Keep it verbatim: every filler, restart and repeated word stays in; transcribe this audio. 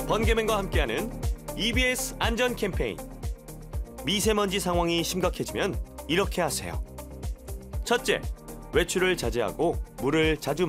번개맨과 함께하는 이비에스 안전 캠페인. 미세먼지 상황이 심각해지면 이렇게 하세요. 첫째, 외출을 자제하고 물을 자주